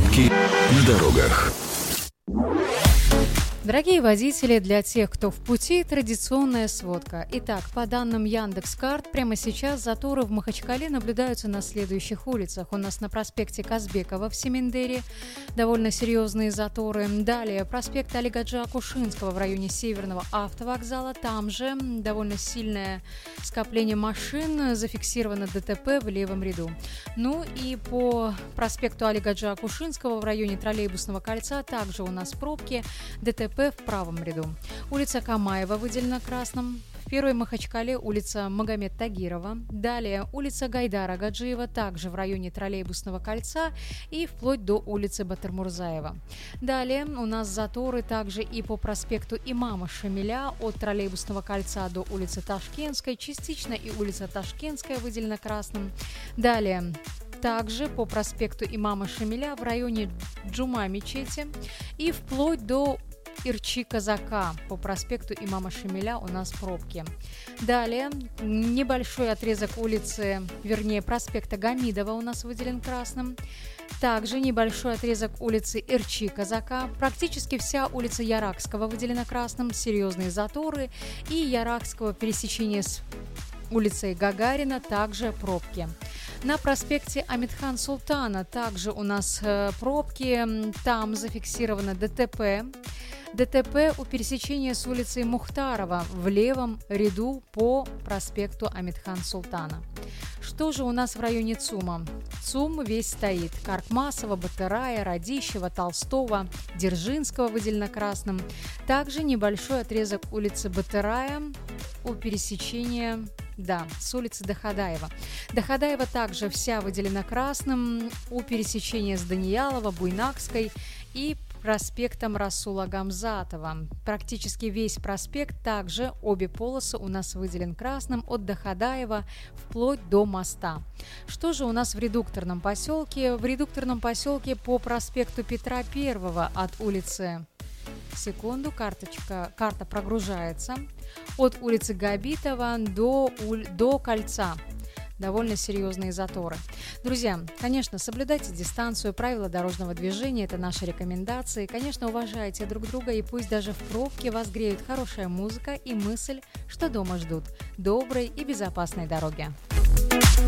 Пробки на дорогах. Дорогие водители, для тех, кто в пути, традиционная сводка. Итак, по данным Яндекс.Карт, прямо сейчас заторы в Махачкале наблюдаются на следующих улицах. У нас на проспекте Казбекова в Семендере довольно серьезные заторы. Далее проспект Али Гаджи Акушинского в районе Северного автовокзала. Там же довольно сильное скопление машин, зафиксировано ДТП в левом ряду. Ну и по проспекту Али Гаджи Акушинского в районе троллейбусного кольца также у нас пробки, ДТП в правом ряду. Улица Камаева выделена красным. В Первой Махачкале улица Магомед Тагирова. Далее улица Гайдара Гаджиева, также в районе троллейбусного кольца и вплоть до улицы Батырмурзаева. Далее у нас заторы также и по проспекту Имама Шамиля от троллейбусного кольца до улицы Ташкентской. Частично и улица Ташкентская выделена красным. Далее также по проспекту Имама Шамиля в районе Джума мечети и вплоть до Ирчи-Казака по проспекту Имама Шамиля у нас пробки. Далее небольшой отрезок улицы, вернее проспекта Гамидова у нас выделен красным. Также небольшой отрезок улицы Ирчи-Казака. Практически вся улица Яракского выделена красным, серьезные заторы. И Яракского пересечения с улицей Гагарина также пробки. На проспекте Амитхан Султана также у нас пробки, там зафиксировано ДТП. ДТП у пересечения с улицей Мухтарова в левом ряду по проспекту Амитхан Султана. Что же у нас в районе ЦУМа? ЦУМ весь стоит. Каркмасова, Батырая, Радищева, Толстого, Дзержинского выделено красным. Также небольшой отрезок улицы Батырая у пересечения с улицы Доходаева. Доходаева также вся выделена красным у пересечения с Даниялова, Буйнакской и проспектом Расула Гамзатова. Практически весь проспект, также обе полосы у нас выделен красным от Доходаева вплоть до моста. Что же у нас в редукторном поселке? В редукторном поселке по проспекту Петра I от улицы... Секунду, карта прогружается. От улицы Габитова до кольца. Довольно серьезные заторы. Друзья, конечно, соблюдайте дистанцию, правила дорожного движения – это наши рекомендации. Конечно, уважайте друг друга, и пусть даже в пробке вас греет хорошая музыка и мысль, что дома ждут доброй и безопасной дороги.